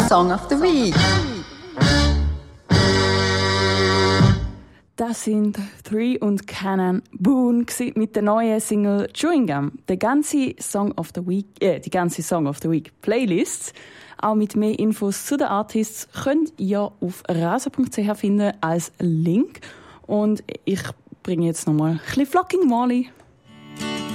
Song of the Week. Das sind 3 und Canon Boone mit der neuen Single Chewing Gum. Die ganze Song of the Week Playlist, auch mit mehr Infos zu den Artists, könnt ihr auf rasa.ch finden als Link. Und ich bringe jetzt nochmal ein bisschen Flocking Molly.